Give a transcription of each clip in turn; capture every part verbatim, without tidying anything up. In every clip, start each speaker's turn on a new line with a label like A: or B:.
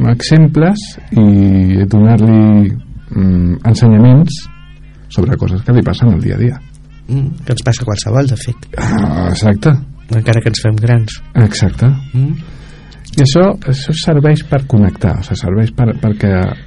A: exemples i donar-li mm, ensenyaments sobre coses que li passen al dia a dia.
B: Mm, que ens passa qualsevol, de fet.
A: Ah, exacte.
B: Encara que ens fem grans.
A: Exacte. Mm. I això, això serveix per connectar, o sigui, serveix per, perquè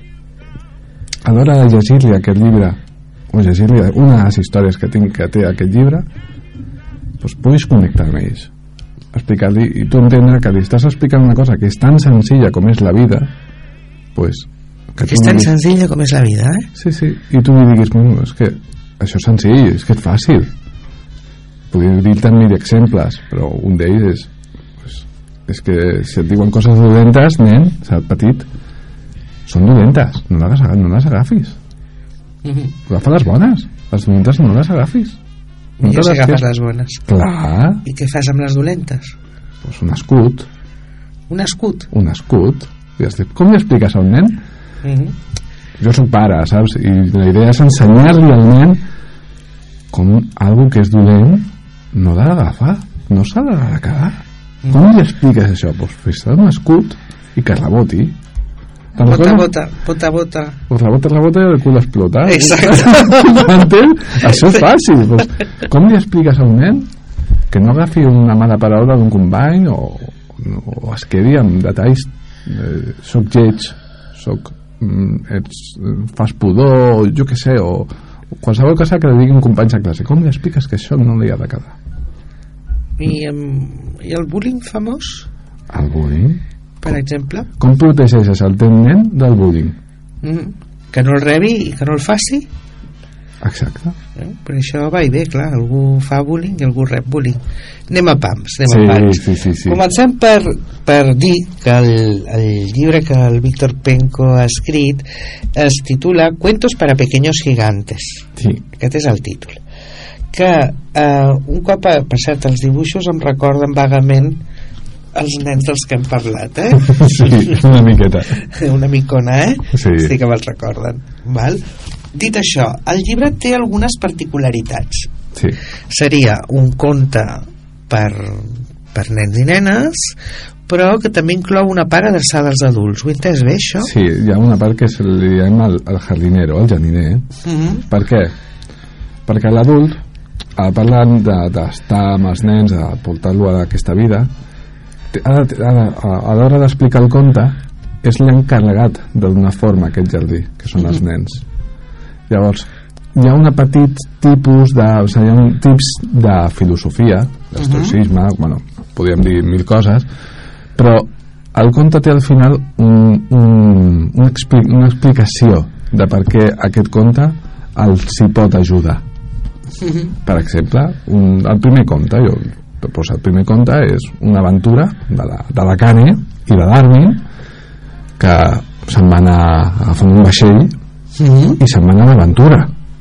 A: a l'hora de llegir-li aquest llibre o llegir-li una de les històries que tinc que té aquest llibre, doncs puguis connectar amb ells, explicar-li i tu entendre que li estàs explicant una cosa que és tan senzilla com és la vida, pues,
B: que, que és tan diguis, senzilla com és la vida, eh?
A: Sí, sí, i tu li diguis, bueno, és que això és senzill, és que és fàcil. Podria dir-te mil exemples, però un d'ells és pues, és que si et diuen coses dolentes, nen, saps, petit, són dolentes, no les, no les agafis. Mm-hmm. Agafa les bones, les dolentes no les agafis.
B: No I si agafes que... les bones.
A: Clar.
B: I què fas amb les dolentes?
A: Pues un escut.
B: Un escut?
A: Un escut. Com li expliques a un nen? Mm-hmm. Jo soc pare, saps? I la idea és ensenyar-li al nen com algo que és dolent no l'ha d'agafar, no s'ha de quedar. Mm. Com li expliques això? Pues fes-te un escut i que reboti.
B: Bota, cosa? bota, bota, bota.
A: Pues rebota, rebota i el cul explota.
B: Exacte.
A: M'entens? Això és fàcil. Pues, com li expliques a un nen que no agafi una mala paraula d'un company o, o es quedi amb detalls eh, soc lleig, soc ets, fas pudor, jo què sé, o, o qualsevol cosa que li digui un company de classe. Com li expliques que això no li ha de quedar?
B: I, um, i el bullying famós?
A: El bullying?
B: Per com, exemple?
A: Com protegeixes el teu nen del bullying?
B: Mm, que no el rebi i que no el faci?
A: Exacte.
B: Eh? Per això va i bé, clar, algú fa bullying i algú rep bullying. Anem a pams, anem
A: sí,
B: a pams.
A: Sí, sí, sí.
B: Comencem per, per dir que el, el llibre que el Víctor Penco ha escrit es titula Cuentos para pequeños gigantes.
A: Sí.
B: Aquest és el títol. Que eh, un cop, per cert, els dibuixos em recorden vagament els nens dels que hem parlat, eh?
A: Sí, una miqueta.
B: Una micona, eh?
A: Sí.
B: Sí que me'ls recorden. Val? Dit això, el llibre té algunes particularitats.
A: Sí.
B: Seria un conte per, per nens i nenes, però que també inclou una part adreçada als adults. Ho he entès bé, això?
A: Sí, hi ha una part que se li diem el, el jardinero, el jardiner. Mm-hmm. Per què? Perquè l'adult, a parlar d'estar amb els nens, a portar-lo a aquesta vida, a, a, a, a l'hora d'explicar el conte, és l'encarregat de donar forma a aquest jardí, que són els nens. Llavors, hi ha un petit tipus de, o sigui, hi ha un tips de filosofia, d'estoicisme, uh-huh. bueno, podríem dir mil coses, però el conte té al final un, un, una, expli una explicació de per què aquest conte els hi pot ajudar. Uh-huh. Per exemple, un, el primer conte, jo, doncs el primer conte és una aventura de la, de la Cane i de Darwin, que se'n va anar agafant un vaixell mm-hmm. i se'n va anar a l'aventura,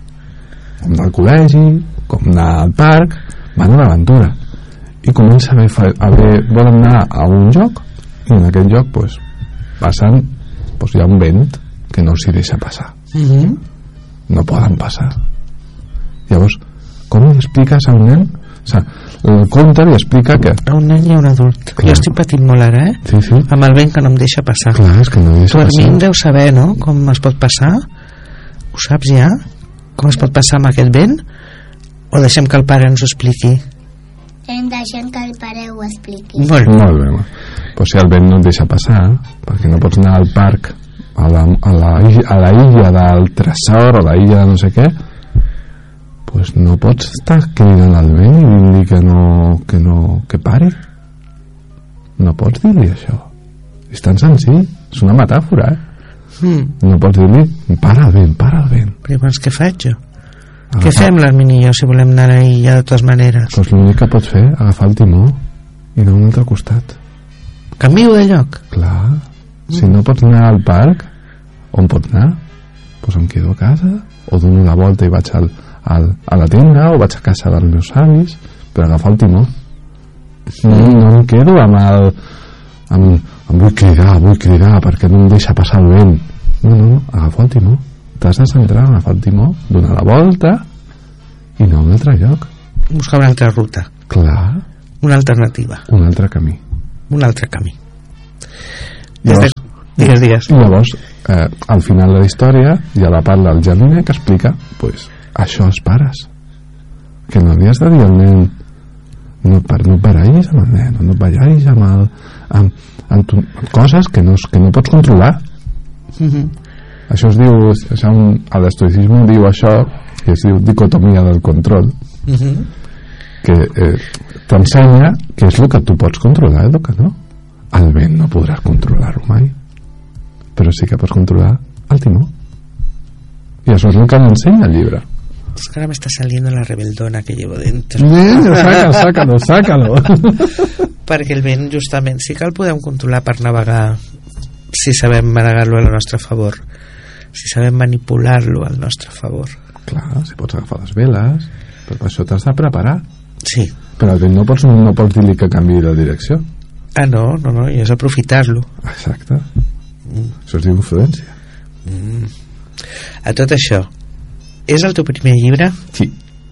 A: com anar al col·legi, com anar al parc, van a l'aventura i comença a haver, a haver volen anar a un lloc i en aquell lloc pues, passen pues, hi ha un vent que no s'hi deixa passar. Mm-hmm. No poden passar. Llavors, com li expliques a un nen? O sigui, el conte li explica que
B: a un nen i a un adult. Clar. Jo estic patint molt ara, eh?
A: Sí, sí.
B: Amb el vent que no em deixa passar.
A: Clar, és que no deixa
B: tu a
A: passar.
B: mi em deu saber, no? Com es pot passar? Ho saps ja? Com es pot passar amb aquest vent? O deixem que el pare ens ho expliqui?
C: Hem deixem que el pare ho expliqui.
B: Molt bé.
A: Molt bé. Però si el vent no et deixa passar, perquè no pots anar al parc, a la, a la, a la illa del tresor, a la illa de no sé què, pues no pots estar cridant al vent i dir-li que no, que no, que pare. No pots dir-li això. És tan senzill, és una metàfora, eh? Mm. No pots dir-li, para el vent, para el vent.
B: Però llavors què faig jo? Agafar. Què fem l'Armin i jo si volem anar a l'illa de totes maneres?
A: Doncs l'únic que pots fer, agafar el timó i anar a un altre costat.
B: Canvio de lloc?
A: Clar. Mm. Si no pots anar al parc, on pots anar? Doncs em quedo a casa, o dono la volta i vaig al Al, a la tenda o vaig a casa dels meus avis per agafar el timó. No, no em quedo amb el amb, amb vull cridar, vull cridar perquè no em deixa passar el vent. No, no, agafa el timó, t'has de centrar en agafar el timó, donar la volta i anar a un altre lloc,
B: buscar una altra ruta.
A: Clar.
B: Una alternativa,
A: un altre camí
B: un altre camí.
A: Llavors,
B: Des Digues, digues.
A: I llavors, eh, al final de la història hi ha la part del jardiner que explica pues, això als pares, que no li has de dir al nen no, per, no barallis amb el nen, no barallis amb, el, amb, amb, tu, amb coses que no, que no pots controlar.
B: Mm-hmm.
A: Això es diu, això, a l'estoïcisme diu això, que es diu dicotomia del control. Mm-hmm. Que eh, t'ensenya què és el que tu pots controlar i el que no. El vent no podràs controlar-ho mai, però sí que pots controlar el timó, y eso es lo que me enseña el libro.
B: Es que ahora me está saliendo la rebeldona que llevo dentro.
A: Sácalo, sácalo, sácalo.
B: Perquè el vent justament sí que el podem controlar per navegar, si sabem manegar-lo al nostre favor, si sabem manipular-lo al nostre favor.
A: Clar, si pots agafar les veles, però per això t'has de preparar.
B: Sí.
A: Però el vent no pots, no pots dir-li que canviï de direcció.
B: Ah, no, no, no, i és aprofitar-lo.
A: Exacte. Mm. Això es diu influència.
B: Mm. A tot això, és el teu primer llibre?
A: Sí.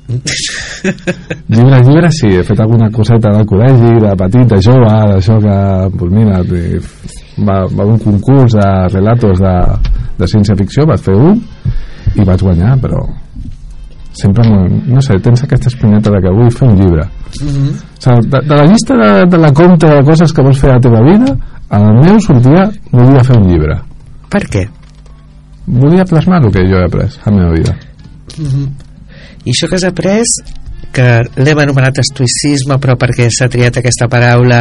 A: Llibre, llibre, sí. He fet alguna coseta de col·legi, de petit, de jove, d'això que, pues mira, va, va un concurs de relatos de, de ciència-ficció, vaig fer un i vaig guanyar, però sempre, no sé, tens aquesta espineta de que vull fer un llibre. Mm-hmm. O sigui, de, de la llista de, de la compte de coses que vols fer a la teva vida, al meu sortia volia fer un llibre.
B: Per què?
A: Volia plasmar el que jo he après a la meva vida.
B: Mm-hmm. I això que has après, que l'hem anomenat estoicisme, però perquè s'ha triat aquesta paraula,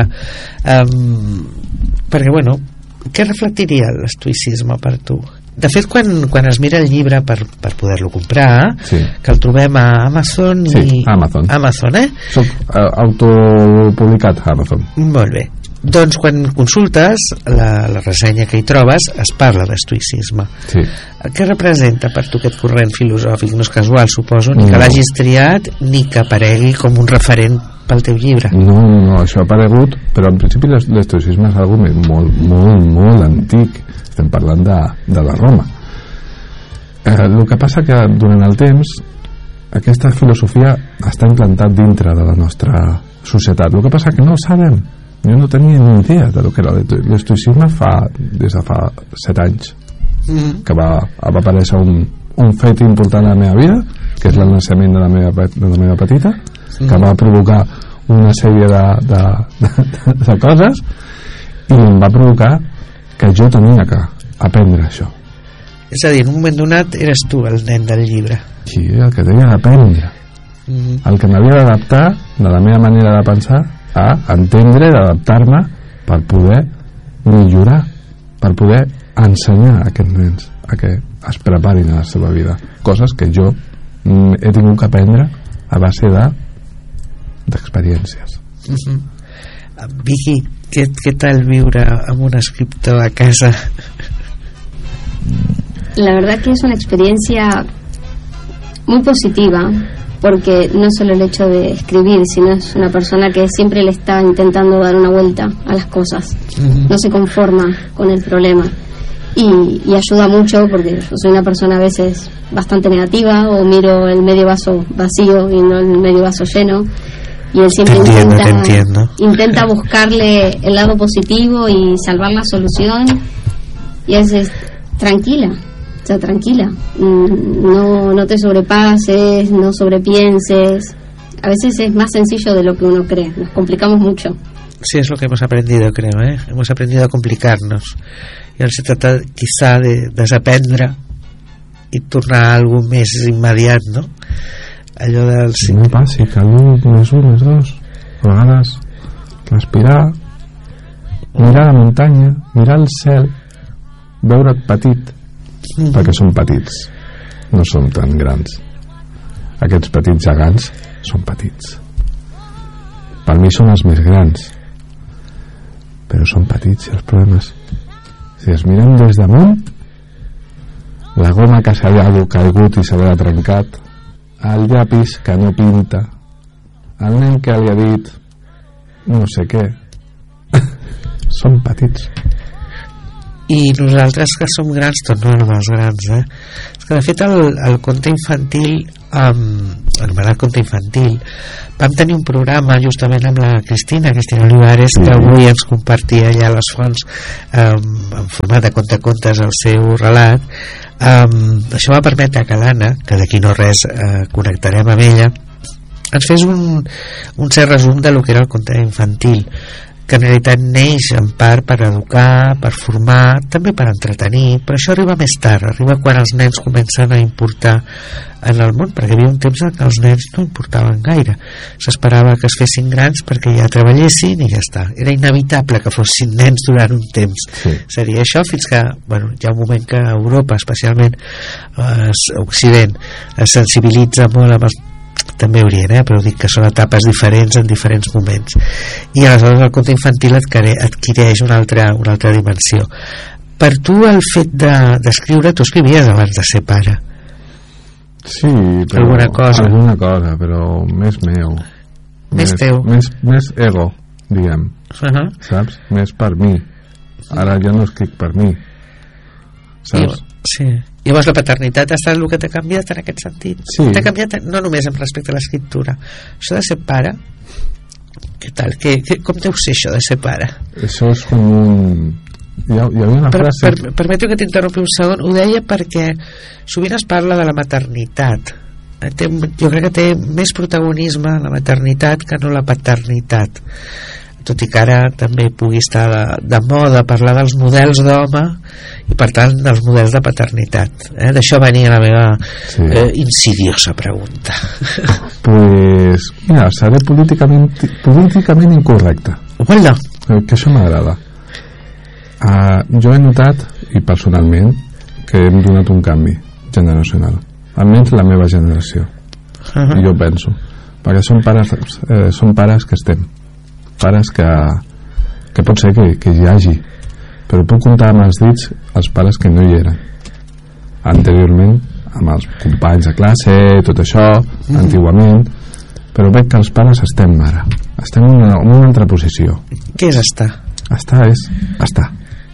B: um, perquè, bueno, què reflectiria l'estoicisme per tu? De fet, quan, quan es mira el llibre per, per poder-lo comprar, sí, que el trobem a Amazon i...
A: Sí, Amazon.
B: Amazon, eh?
A: Soc uh, autopublicat a Amazon.
B: Molt bé. Doncs quan consultes la, la ressenya que hi trobes, es parla d'estoicisme.
A: Sí.
B: Què representa per tu aquest corrent filosòfic? No és casual, suposo, ni que no l'hagis triat ni que aparegui com un referent pel teu llibre.
A: No, no, no, això ha aparegut, però en principi l'estoicisme és algo molt, molt, molt antic. Estem parlant de, de la Roma. Eh, el que passa que durant el temps aquesta filosofia està implantat dintre de la nostra societat. El que passa que no ho sabem. Jo no tenia ni idea de lo que era l'estoicisme fa, des de fa set anys mm. que va, va aparèixer un, un fet important a la meva vida, que és el naixement de la meva, de la meva petita, mm. que va provocar una sèrie de, de, de, de coses, i em va provocar que jo tenia que aprendre això.
B: És a dir, en un moment donat eres tu el nen del llibre.
A: Sí, el que tenia d'aprendre, mm. el que m'havia d'adaptar de la meva manera de pensar a entendre, d'adaptar-me per poder millorar, per poder ensenyar a aquests nens a que es preparin a la seva vida, coses que jo he tingut que aprendre a base de d'experiències.
B: Mm-hmm. Vicky, què, què tal viure amb un escriptor a casa?
D: La verdad que es una experiencia muy positiva, porque no solo el hecho de escribir, sino es una persona que siempre le está intentando dar una vuelta a las cosas. Uh-huh. No se conforma con el problema y, y ayuda mucho, porque yo soy una persona a veces bastante negativa, o miro el medio vaso vacío y no el medio vaso lleno, y él siempre
B: te entiendo,
D: intenta,
B: te entiendo.
D: intenta buscarle el lado positivo y salvar la solución, y es, es tranquila. O sea, tranquila, no, no te sobrepases, no sobrepienses. A veces es más sencillo de lo que uno cree, nos complicamos mucho.
B: Sí, es lo que hemos aprendido, creo, ¿eh? Hemos aprendido a complicarnos. Y ahora se trata quizá de desaprendre i tornar a algo més immediat, no? Allò del...
A: Sí, no bàsic, l'un més un més dos. A vegades respirar, mirar la muntanya, mirar el cel, veure't petit, mm. perquè són petits, no són tan grans. Aquests petits gegants són petits, per mi són els més grans, però són petits. I els problemes, si els mirem des damunt, la goma que s'ha caigut i s'ha trencat, el llapis que no pinta, el nen que li ha dit no sé què, són petits.
B: I nosaltres que som grans tornem als grans, eh? És que de fet el, el conte infantil um, anomenat conte infantil. Vam tenir un programa justament amb la Cristina Cristina Olivares, que avui ens compartia allà les fonts um, en format de conte-contes el seu relat. Um, això va permetre que l'Anna, que d'aquí no res uh, connectarem amb ella, ens fes un, un cert resum de lo que era el conte infantil, que en realitat neix en part per educar, per formar, també per entretenir, però això arriba més tard, arriba quan els nens comencen a importar en el món, perquè hi havia un temps en què els nens no importaven gaire, s'esperava que es fessin grans perquè ja treballessin i ja està, era inevitable que fossin nens durant un temps, sí. Seria això fins que, bueno, hi ha un moment que Europa especialment eh, Occident es sensibilitza molt amb els també Orient, eh? Però dic que són etapes diferents en diferents moments, i aleshores el conte infantil adquireix una altra, una altra dimensió. Per tu el fet d'escriure, de, tu escrivies abans de ser pare?
A: Sí, però
B: alguna cosa,
A: alguna cosa però més meu,
B: més, més teu,
A: més, més ego, diguem,
B: uh-huh.
A: saps? Més per mi. Ara ja no escric per mi, saps?
B: I, sí. Llavors la paternitat ha estat el que t'ha canviat en aquest sentit?
A: Sí.
B: T'ha canviat no només amb respecte a l'escriptura, això de ser pare, què tal? Que, que, com deu ser això de ser pare?
A: Això és com un... Hi, ha, hi havia una
B: per,
A: frase...
B: Per, permeto que t'interrompi un segon. Ho deia perquè sovint es parla de la maternitat. Té, jo crec que té més protagonisme la maternitat que no la paternitat, tot i que ara també pugui estar de, de moda parlar dels models d'home i per tant dels models de paternitat, eh? D'això venia la meva sí. eh, insidiosa pregunta.
A: Pues mira, seré políticament políticament incorrecte.
B: Hola.
A: Que això m'agrada. Uh, jo he notat, i personalment, que hem donat un canvi generacional, almenys la meva generació. Uh-huh. Jo penso, perquè són pares, eh, són pares que estem, pares que, que pot ser que, que hi hagi, però puc comptar amb els dits els pares que no hi eren anteriorment, amb els companys de classe, tot això, mm. antigament, però veig que els pares estem ara, estem en una, en una altra posició.
B: Què és estar?
A: Estar és estar,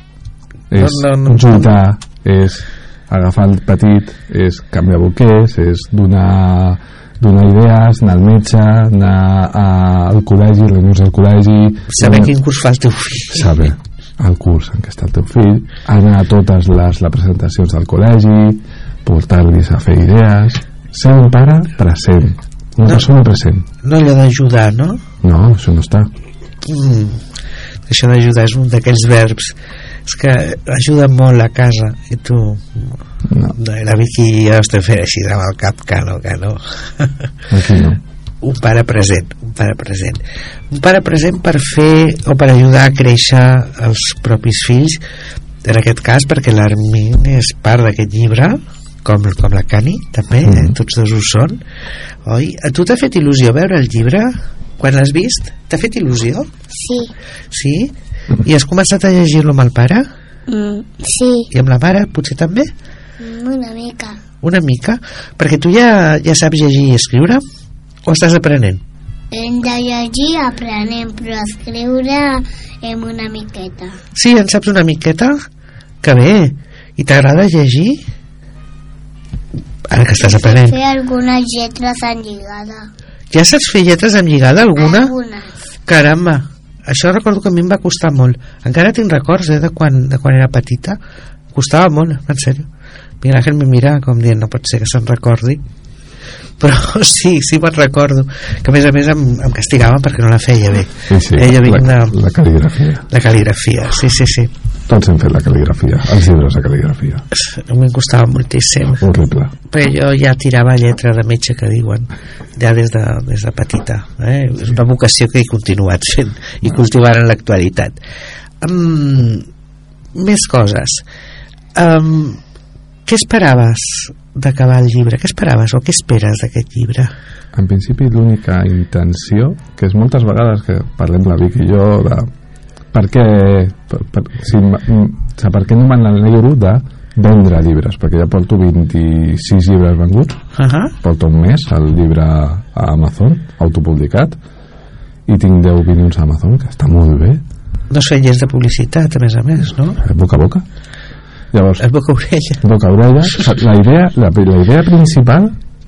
A: és
B: no, no, no,
A: consultar, és agafar el petit, és canviar boquers, és donar donar idees, anar al metge, anar al col·legi, reunions al col·legi,
B: saber
A: anar...
B: quin curs fa el teu fill,
A: saber el curs en què està el teu fill, anar a totes les representacions del col·legi, portar-los a fer idees, ser un pare present, una no, persona present,
B: no allò d'ajudar, no?
A: No, això no està.
B: Mm. Això d'ajudar és un d'aquells verbs, és que ajuda molt a casa i tu
A: no.
B: La Vicky ja ho estem fent així amb el cap, que no, que no.
A: Aquí no.
B: Un pare present, un pare present un pare present per fer o per ajudar a créixer els propis fills, en aquest cas perquè l'Armin és part d'aquest llibre, com, com la Cani també, mm. eh? Tots dos ho són, oi? A tu t'ha fet il·lusió veure el llibre? Quan l'has vist? T'ha fet il·lusió?
C: Sí.
B: Sí? I has començat a llegir-lo amb el pare?
C: Mm, sí.
B: I amb la mare potser també?
C: Mm, una mica.
B: Una mica? Perquè tu ja, ja saps llegir i escriure? O estàs aprenent?
C: Hem de llegir aprenem, però escriure hem una miqueta.
B: Sí, en saps una miqueta? Que bé. I t'agrada llegir? Ara que estàs aprenent.
C: Fer algunes lletres enlligades.
B: Ja saps fer lletres amb lligada, alguna?
C: Algunes.
B: Caramba, això recordo que a mi em va costar molt. Encara tinc records, eh, de quan, de quan era petita. Costava molt, en sèrio. Miguel Ángel me mira com dient, no pot ser que se'n recordi. Però sí, sí me'n recordo. Que a més a més em, em castigaven perquè no la feia bé.
A: Sí, sí,
B: eh,
A: la,
B: de...
A: la cal·ligrafia.
B: La cal·ligrafia, sí, sí, sí.
A: Tots hem fet la cal·ligrafia, els llibres de cal·ligrafia.
B: A mi em costava moltíssim.
A: Horrible.
B: Però jo ja tirava lletra de metge, que diuen, ja des de, des de petita. Eh? És una vocació que he continuat fent i cultivant en l'actualitat. Um, més coses. Um, què esperaves d'acabar el llibre? Què esperaves o què esperes d'aquest llibre?
A: En principi l'única intenció, que és moltes vegades que parlem la Vic i jo de per què per, per, si, per què no m'alegro de vendre llibres, perquè ja porto vint-i-sis llibres venguts, uh-huh. porto un mes el llibre a Amazon autopublicat i tinc deu opinions a Amazon, que està molt bé.
B: No es feien lleis de publicitat, a més a més, no?
A: Boca a boca. Llavors,
B: és boca a orella.
A: Boca a orella. La idea, la, la idea principal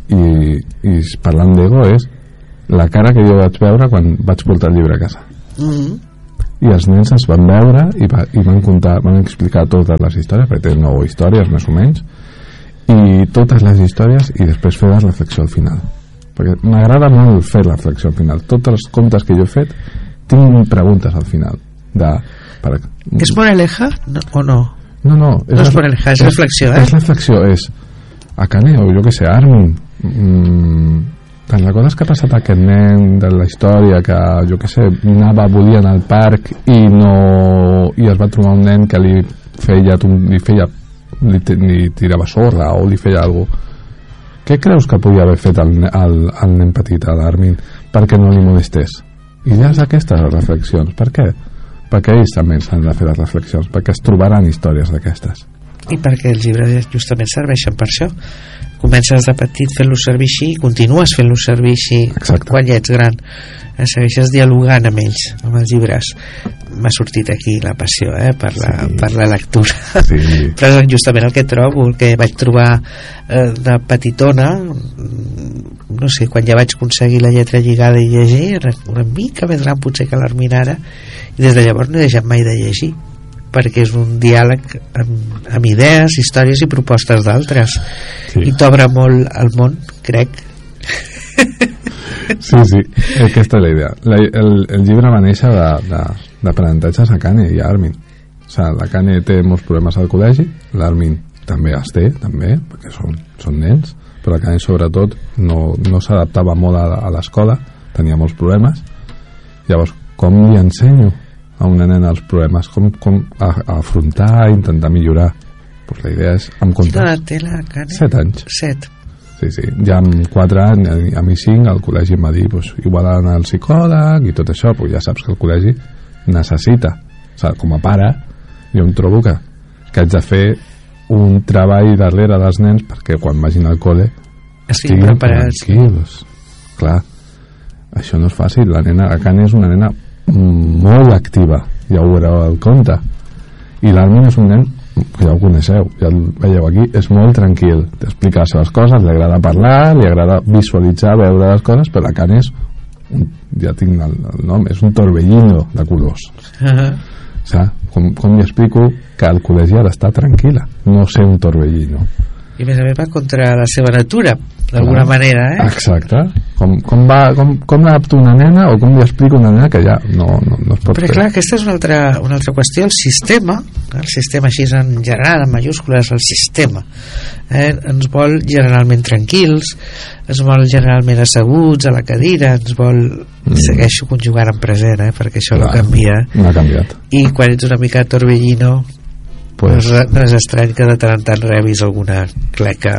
A: i, i parlant d'ego és la cara que jo vaig veure quan vaig portar el llibre a casa.
B: Mm-hmm.
A: I els nens es van veure i, va, i van contar, van explicar totes les històries, perquè tenen nou històries més o menys, i totes les històries, i després fer la reflexió al final, perquè m'agrada molt fer la reflexió al final. Tots els contes que jo he fet tinc preguntes al final de, per...
B: ¿Es moraleja no, o no?
A: No, no, és,
B: no és moraleja, és, és reflexió, eh?
A: És reflexió, és Akane, o jo que sé, Armin, mmm, te'n recordes que ha passat aquest nen de la història que, jo que sé, anava, volia anar al parc i no i es va trobar un nen que li feia li feia li, li tirava sorra o li feia alguna cosa. Què creus que podia haver fet el, el, el nen petit, l'Armin, perquè no li molestés? I ja és aquestes les reflexions. Per què? Perquè ells també s'han de fer les reflexions, perquè es trobaran històries d'aquestes.
B: I perquè els llibres justament serveixen per això. Comences de petit fent-lo servir així i continues fent-lo servir així.
A: Exacte.
B: Quan ja ets gran. Segueixes dialogant amb ells, amb els llibres. M'ha sortit aquí la passió, eh, per la, sí. per la lectura.
A: Sí.
B: Però és justament el que trobo, el que vaig trobar eh, de petitona, no sé, quan ja vaig aconseguir la lletra lligada i llegir, era una mica més gran potser que l'Armin ara, i des de llavors no he deixat mai de llegir, perquè és un diàleg amb, amb idees, històries i propostes d'altres, sí. I t'obre molt el món, crec.
A: Sí, sí, aquesta és la idea. La, el, el llibre va néixer d'aprenentatges a Akane i a Armin. O sigui, l'Akane té molts problemes al col·legi, l'Armin també els té, també, perquè són, són nens, però l'Akane sobretot no, no s'adaptava molt a, a l'escola, tenia molts problemes. Llavors, com li ensenyo a una nena els problemes, com, com a, a afrontar, a intentar millorar? Pues la idea és amb comptes.
B: Quina edat té l'Akane?
A: Set anys.
B: Set.
A: Sí, sí, ja amb quatre anys, a mi cinc, al col·legi em va dir, pues, igual anar al psicòleg i tot això, pues ja saps que el col·legi necessita, o sigui, com a pare, jo em trobo que, que haig de fer un treball darrere dels nens perquè quan vagin al col·le
B: estiguin preparats.
A: Tranquils. Clar, això no és fàcil. La nena, la Akane és una nena molt activa, ja ho veureu al conte, i l'Armin és un nen que ja ho coneixeu, ja el veieu aquí, és molt tranquil, t'explica les seves coses, li agrada parlar, li agrada visualitzar, veure les coses, però l'Akane és un, ja tinc el, el nom, és un torbellino de colors. Uh-huh. O sigui, com, com li explico que al col·legi ha d'estar tranquil·la, no ser un torbellino.
B: I a més a més va contra la seva natura, d'alguna manera, eh?
A: Exacte. Com, com, va, com, com l'adapta una nena o com li explica una nena que ja no, no, no es pot
B: Però
A: fer.
B: clar, aquesta és una altra, una altra qüestió. El sistema, el sistema així en general, en majúscules, el sistema, eh, ens vol generalment tranquils, ens vol generalment asseguts a la cadira, ens vol... Mm. Segueixo conjugant en present, eh, perquè això clar, no canvia.
A: No ha canviat.
B: I quan ets una mica torbellino, pues, no, és, no és estrany que de tant en tant rebis alguna cleca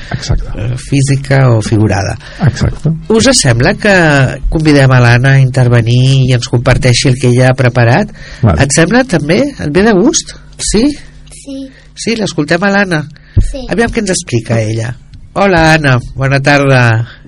B: eh, física o figurada.
A: Exacte.
B: Us sembla que convidem a l'Anna a intervenir i ens comparteixi el que ella ha preparat? Vale. Et sembla també? Et ve de gust? Sí?
C: Sí.
B: Sí, l'escoltem a l'Anna.
C: Sí.
B: Aviam què ens explica ella. Hola, Anna, bona tarda.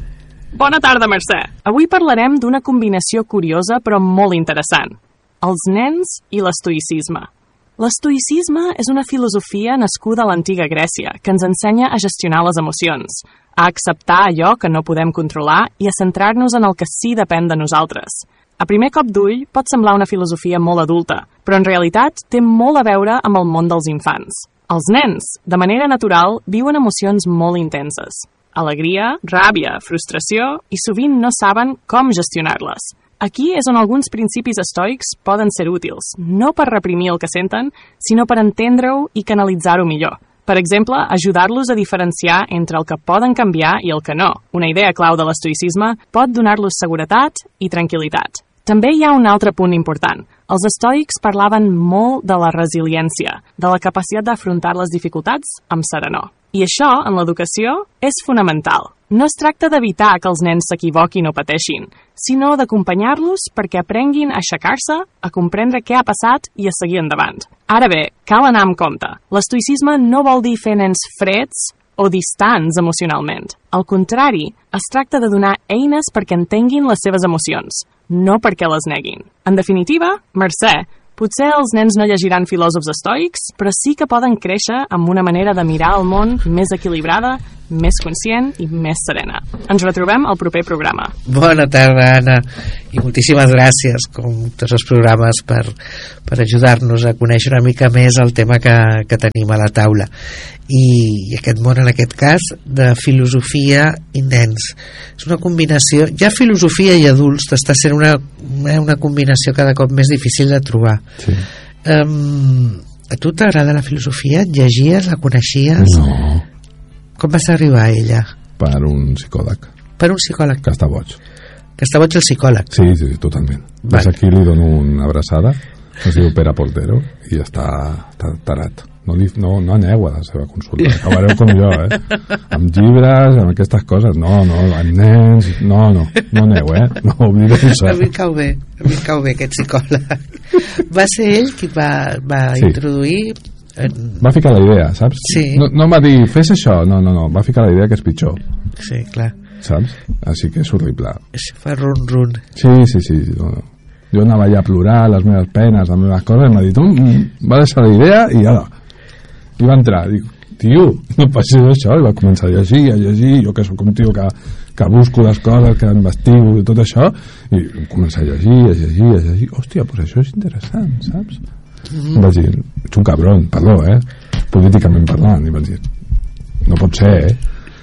E: Bona tarda, Mercè. Avui parlarem d'una combinació curiosa però molt interessant. Els nens i l'estoïcisme. L'estoïcisme és una filosofia nascuda a l'antiga Grècia que ens ensenya a gestionar les emocions, a acceptar allò que no podem controlar i a centrar-nos en el que sí depèn de nosaltres. A primer cop d'ull pot semblar una filosofia molt adulta, però en realitat té molt a veure amb el món dels infants. Els nens, de manera natural, viuen emocions molt intenses. Alegria, ràbia, frustració i sovint no saben com gestionar-les. Aquí és on alguns principis estoics poden ser útils, no per reprimir el que senten, sinó per entendre-ho i canalitzar-ho millor. Per exemple, ajudar-los a diferenciar entre el que poden canviar i el que no. Una idea clau de l'estoïcisme pot donar-los seguretat i tranquil·litat. També hi ha un altre punt important. Els estoics parlaven molt de la resiliència, de la capacitat d'afrontar les dificultats amb serenor. I això, en l'educació, és fonamental. No es tracta d'evitar que els nens s'equivoquin o pateixin, sinó d'acompanyar-los perquè aprenguin a aixecar-se, a comprendre què ha passat i a seguir endavant. Ara bé, cal anar amb compte. L'estoïcisme no vol dir fer nens freds o distants emocionalment. Al contrari, es tracta de donar eines perquè entenguin les seves emocions, no perquè les neguin. En definitiva, Mercè, potser els nens no llegiran filòsofs estoics, però sí que poden créixer amb una manera de mirar el món més equilibrada, més conscient i més serena. Ens retrobem al proper programa.
B: Bona tarda, Anna, i moltíssimes gràcies, com tots els programes, per, per ajudar-nos a conèixer una mica més el tema que, que tenim a la taula. I, i aquest món, en aquest cas, de filosofia i nens. És una combinació, ja filosofia i adults està sent una, una combinació cada cop més difícil de trobar.
A: Sí.
B: Um, a tu t'agrada la filosofia? Llegies? La coneixies?
A: No.
B: Com vas arribar a ella?
A: Per un psicòleg.
B: Per un psicòleg?
A: Que està boig.
B: Que està boig el psicòleg?
A: Sí, sí, totalment. Vale. Des aquí li dono una abraçada, es diu Pere Portero, i està, està tarat. No, li, no, no aneu a la seva consulta, acabareu com jo, eh? Amb llibres, amb aquestes coses. No, no, amb nens, no, no, no aneu, eh? No, oblideu-se.
B: A mi em cau bé, a mi em cau bé aquest psicòleg. Va ser ell qui va, va sí. introduir... En...
A: Va ficar la idea, saps?
B: Sí.
A: No, no em va dir, fes això, no, no, no, va ficar la idea que és pitjor.
B: Sí, clar.
A: Saps? Així que és horrible.
B: Això fa run run.
A: Sí, sí, sí. No, no. Jo anava allà a plorar les meves penes, les meves coses, i m'ha dit, mm, va deixar la idea i ara. I va entrar, dic, tio, no passis això, i va començar a llegir, a llegir, jo que sóc un tio que, que busco les coses, que investigo i tot això, i començar a llegir, a llegir, a llegir, hòstia, doncs això és interessant, saps? Mm. Vaig dir, ets un cabron, perdó, eh? Políticament parlant, i vaig dir, no pot ser, eh?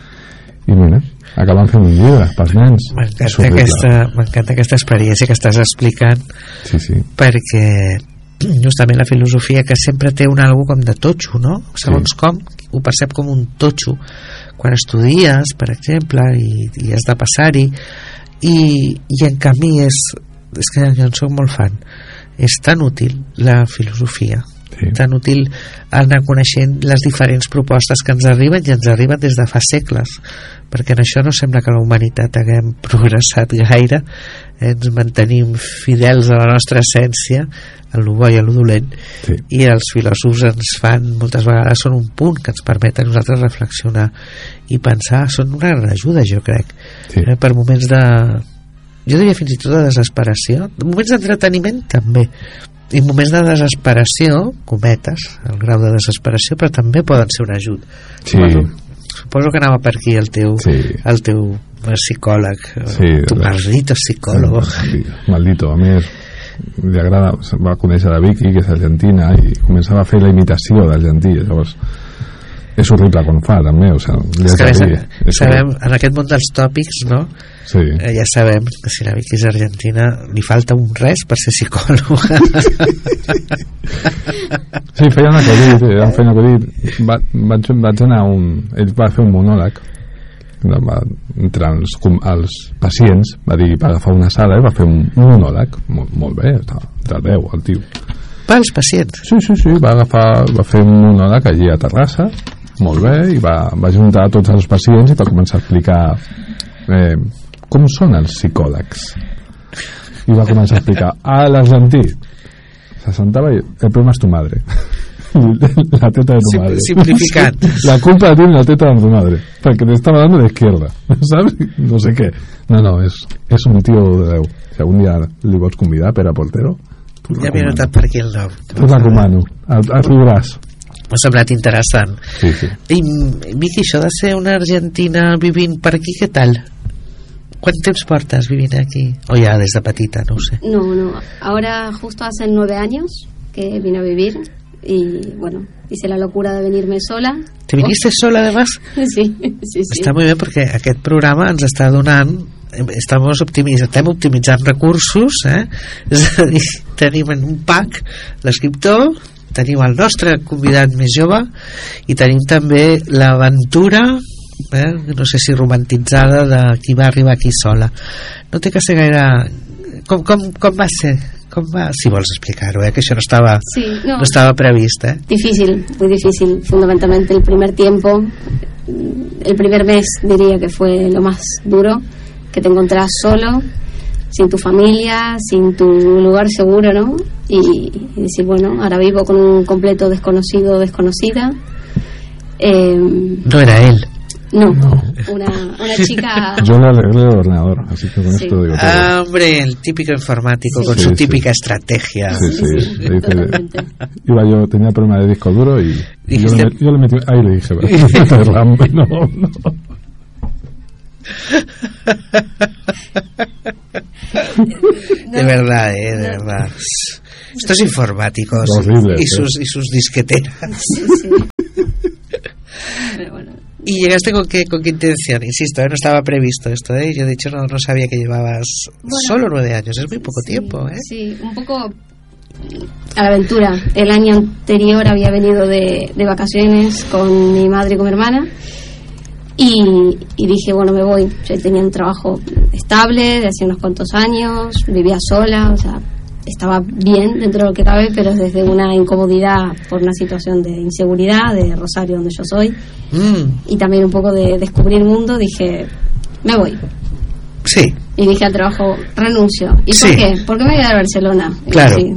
A: I mira, acaben fent un llibre pels nens.
B: M'encanta aquesta, m'encanta aquesta experiència que estàs explicant,
A: sí, sí.
B: perquè justament la filosofia, que sempre té un algo com de totxo, no? Segons sí. com, ho percep com un totxo quan estudies, per exemple, i, i has de passar-hi, i, i en canvi és, és que jo en soc molt fan, és tan útil la filosofia, sí. tan útil anar coneixent les diferents propostes que ens arriben, i ens arriben des de fa segles, perquè en això no sembla que la humanitat haguem progressat gaire, eh? Ens mantenim fidels a la nostra essència, a lo bo i a lo dolent,
A: sí.
B: i els filòsofs ens fan, moltes vegades són un punt que ens permet a nosaltres reflexionar i pensar, són una gran ajuda, jo crec,
A: sí.
B: eh? per moments de, jo diria fins i tot de desesperació, moments d'entreteniment també, i moments de desesperació, cometes, el grau de desesperació, però també poden ser un ajut.
A: Sí.
B: Bueno, suposo que anava per aquí el teu,
A: sí.
B: el teu psicòleg,
A: sí,
B: tu maldito psicòlogo.
A: Maldito, a més li agrada, va conèixer la Vicky, que és argentina, i començava a fer la imitació d'argentí, llavors és horrible quan fa també, o sigui,
B: és que dir, és sabem, en aquest món dels tòpics, no?
A: Sí.
B: Eh, ja sabem que si la Vicky és argentina li falta un res per ser psicòloga.
A: Sí, feia un acudit, eh, feia un acudit. Va, vaig, vaig anar a un, ell va fer un monòleg, va, entre els, els pacients, va dir, va agafar una sala i va fer un, un monòleg, molt, molt bé, de deu el tio.
B: Pels pacients?
A: Sí, sí, sí, va agafar, va fer un monòleg allí a Terrassa, molt bé, i va, va juntar tots els pacients i va començar a explicar eh, com són els psicòlegs, i va començar a explicar a l'argentí se sentava i el problema és tu madre, la teta de tu madre,
B: simplificant,
A: la culpa tiene la teta de tu madre porque te estaba dando de izquierda, ¿sabes? No sé què, no, no, és, és un tio de Déu, si algun dia li vols convidar, Pere Portero,
B: ja m'he notat per aquí el nom,
A: t'ho recomano, el, el riuràs.
B: M'ha semblat interessant.
A: Sí, sí.
B: I Vicky, això de ser una argentina vivint per aquí, què tal? ¿Cuánto temps portas vivint aquí? O ya desde petita, no sé.
D: No, no, ahora justo hace nueve años que vine a vivir y bueno, hice la locura de venirme sola.
B: ¿Te viniste oh. sola además?
D: Sí, sí, sí.
B: Està molt bé perquè aquest programa ens està donant, estamos optimitzant, estem optimitzant recursos, eh? És a dir, tenim en un pack l'escriptor, tenim el nostre convidat més jove i tenim també l'aventura, eh? no sé si romantitzada, de qui va arribar aquí sola. No té que ser gaire... Com, com, com va ser? Com va? Si vols explicar-ho, eh? Que això no estaba,
D: sí, no.
B: no estaba previst, eh?
D: Difícil, muy difícil. Fundamentalmente el primer tiempo, el primer mes diría que fue lo más duro, que te encontrás solo, sin tu familia, sin tu lugar seguro, ¿no? Y, y decir, bueno, ahora vivo con un completo desconocido o desconocida. Eh,
B: no era él.
D: No,
B: no,
D: una, una chica...
A: Yo le arreglé el ordenador, así que con
D: Sí.
A: esto digo todo.
B: Ah, hombre, el típico informático
D: Sí.
B: con
A: Sí,
B: su
A: sí.
B: típica estrategia.
A: Sí, sí, le dice-
D: Totalmente.
A: iba yo, tenía problema de disco duro y, y yo,
B: Dijiste-
A: le, met- yo le metí, ahí le dije, RAM, no, no.
B: De verdad, eh, de verdad. Estos informáticos
A: Horribles,
B: y
A: eh.
B: sus y sus disqueteras.
D: Sí, sí. Pero bueno,
B: ¿Y llegaste con qué, con qué intención? Insisto, eh, no estaba previsto esto, ¿eh? Yo de hecho no, no sabía que llevabas
D: Bueno,
B: solo nueve años, es muy poco
D: sí,
B: tiempo, ¿eh?
D: Sí, un poco a la aventura. El año anterior había venido de, de vacaciones con mi madre y con mi hermana y, y dije, bueno, me voy. Yo tenía un trabajo estable de hace unos cuantos años, vivía sola, o sea, estaba bien dentro de lo que cabe, pero desde una incomodidad por una situación de inseguridad de Rosario, donde yo soy,
B: Mm,
D: y también un poco de descubrir mundo, dije, me voy.
B: sí,
D: Y dije al trabajo, renuncio. ¿Y
B: Sí.
D: por qué? Porque me voy a ir a Barcelona. Y
B: Claro.
D: así.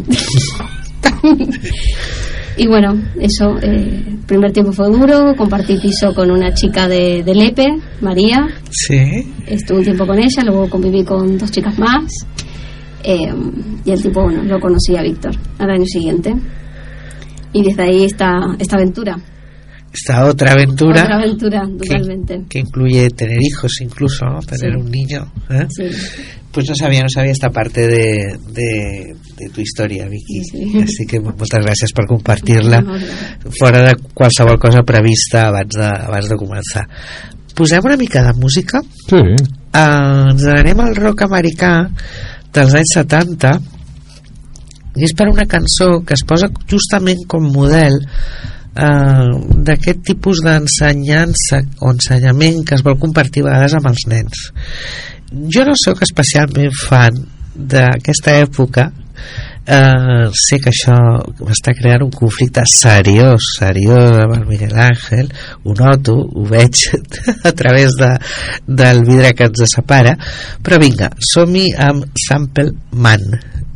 D: Y bueno, eso, eh, el primer tiempo fue duro, compartí piso con una chica de, de Lepe, María,
B: sí.
D: estuve un tiempo con ella, luego conviví con dos chicas más, eh, y el tipo, bueno, lo conocí a Víctor al año siguiente. Y desde ahí esta, esta aventura.
B: Esta otra aventura,
D: Otra aventura,
B: que,
D: totalmente.
B: que incluye tener hijos incluso, ¿no? Tener
D: Sí.
B: un niño, ¿eh?
D: Sí.
B: Pues no sabía, no sabía esta parte de, de, de tu història, Vicky.
D: Sí.
B: Així que moltes gràcies per compartir-la
D: Moltes gràcies.
B: fora de qualsevol cosa prevista abans de, abans de començar. Posem una mica de música.
A: Sí,
B: Eh, ens anem al rock americà dels anys setanta i és per una cançó que es posa justament com model eh, d'aquest tipus d'ensenyança o ensenyament que es vol compartir a vegades amb els nens. Jo no sóc especialment fan d'aquesta època, eh, sé que això està creant un conflicte seriós seriós amb el Miguel Ángel, ho noto, ho veig a través de, del vidre que ens separa, però vinga, som-hi amb Sample Man.